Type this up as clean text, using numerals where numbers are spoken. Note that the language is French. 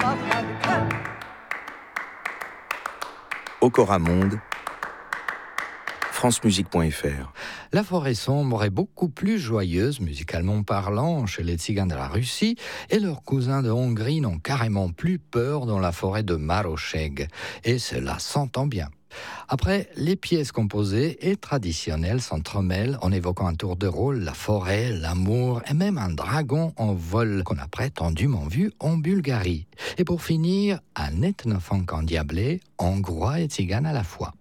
Okora Monde, francemusique.fr. La forêt sombre est beaucoup plus joyeuse, musicalement parlant, chez les tziganes de la Russie, et leurs cousins de Hongrie n'ont carrément plus peur dans la forêt de Maroseg, et cela s'entend bien. Après, les pièces composées et traditionnelles s'entremêlent en évoquant un tour de rôle, la forêt, l'amour et même un dragon en vol qu'on a prétendument vu en Bulgarie. Et pour finir, un ethnofunk endiablé, hongrois et tzigane à la fois.